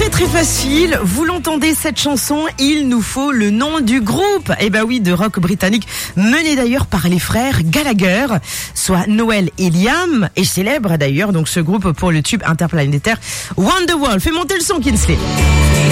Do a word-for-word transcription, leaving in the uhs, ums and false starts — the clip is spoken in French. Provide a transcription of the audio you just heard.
Très très facile, vous l'entendez cette chanson, il nous faut le nom du groupe. Eh ben oui, de rock britannique, mené d'ailleurs par les frères Gallagher, soit Noel et Liam, et célèbre d'ailleurs donc ce groupe pour le tube interplanétaire Wonderwall. Fais monter le son, Kinsley.